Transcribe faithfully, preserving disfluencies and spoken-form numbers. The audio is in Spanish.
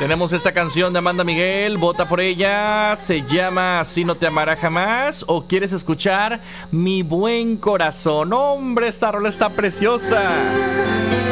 Tenemos esta canción de Amanda Miguel, vota por ella, se llama Así no te amará jamás. ¿O quieres escuchar Mi buen corazón? Hombre, esta rola está preciosa.